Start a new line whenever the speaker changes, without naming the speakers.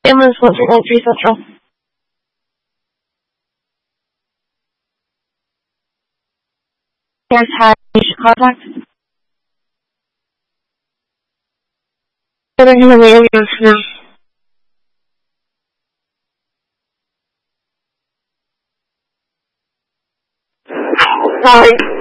Ambulance 1393 Central. You guys had patient contact? I don't hear the ambulance now. Sorry.